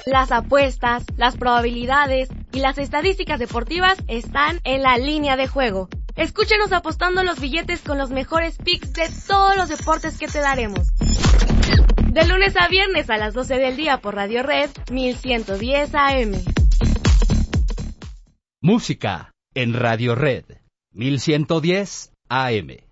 Las apuestas, las probabilidades y las estadísticas deportivas están en La Línea de Juego. Escúchenos apostando los billetes con los mejores picks de todos los deportes que te daremos. De lunes a viernes a las 12 del día por Radio Red 1110 AM. Música en Radio Red 1110 AM.